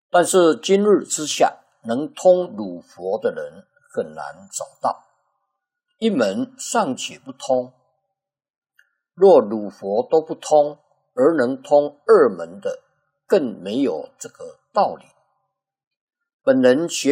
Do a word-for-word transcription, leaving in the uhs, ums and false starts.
但是今日之下，能通儒佛的人很难找到，一门尚且不通，若儒佛都不通，而能通二门的，更没有这个道理。本人学